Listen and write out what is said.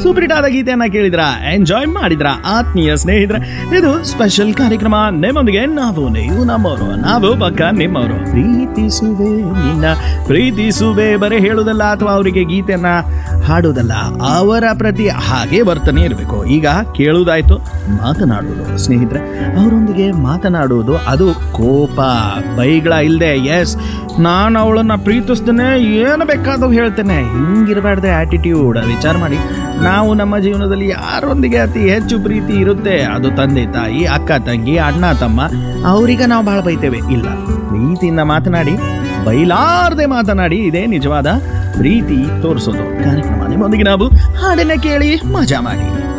Super hit ಆದ ಗೀತೆಯನ್ನ ಕೇಳಿದ್ರ, ಎಂಜಾಯ್ ಮಾಡಿದ್ರ ಆತ್ಮೀಯ ಸ್ನೇಹಿತರೆ. ಇದು ಸ್ಪೆಷಲ್ ಕಾರ್ಯಕ್ರಮ ನಿಮ್ಮೊಂದಿಗೆ ನಾವು, ನೀವು ನಮ್ಮವರು, ನಾವು ಪಕ್ಕ ನಿಮ್ಮವರು. ಪ್ರೀತಿಸುವೆ ನಿನ್ನ ಪ್ರೀತಿಸುವೆ ಬರೀ ಹೇಳುವುದಲ್ಲ ಅಥವಾ ಅವರಿಗೆ ಗೀತೆಯನ್ನ ಹಾಡುವುದಲ್ಲ, ಅವರ ಪ್ರತಿ ಹಾಗೆ ವರ್ತನೆ ಇರಬೇಕು. ಈಗ ಕೇಳುವುದಾಯ್ತು, ಮಾತನಾಡುವುದು ಸ್ನೇಹಿತರೆ. ಅವರೊಂದಿಗೆ ಮಾತನಾಡುವುದು ಅದು ಕೋಪ ಬೈಗಳ ಇಲ್ಲದೆ, ಎಸ್ ನಾನು ಅವಳನ್ನ ಪ್ರೀತಿಸ್ತೇನೆ, ಏನು ಬೇಕಾದವು ಹೇಳ್ತೇನೆ, ಹಿಂಗಿರಬಾರ್ದೆ ಆಟಿಟ್ಯೂಡ್. ವಿಚಾರ ಮಾಡಿ, ನಾವು ನಮ್ಮ ಜೀವನದಲ್ಲಿ ಯಾರೊಂದಿಗೆ ಅತಿ ಹೆಚ್ಚು ಪ್ರೀತಿ ಇರುತ್ತೆ ಅದು ತಂದೆ ತಾಯಿ, ಅಕ್ಕ ತಂಗಿ, ಅಣ್ಣ ತಮ್ಮ, ಅವ್ರಿಗೆ ನಾವು ಭಾಳ ಬೈತೇವೆ. ಇಲ್ಲ, ಪ್ರೀತಿಯಿಂದ ಮಾತನಾಡಿ, ಬೈಲಾರ್ದೆ ಮಾತನಾಡಿ, ಇದೇ ನಿಜವಾದ ಪ್ರೀತಿ ತೋರಿಸೋದು. ಕಾರ್ಯಕ್ರಮ ನಿಮ್ಮೊಂದಿಗೆ ನಾವು, ಹಾಡನ್ನ ಕೇಳಿ ಮಜಾ ಮಾಡಿ.